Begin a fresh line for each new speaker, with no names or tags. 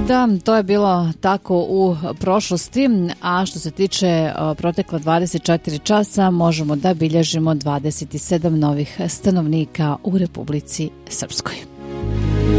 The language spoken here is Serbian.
Da, to je bilo tako u prošlosti, a što se tiče protekla 24 časa možemo da bilježimo 27 novih stanovnika u Republici Srpskoj.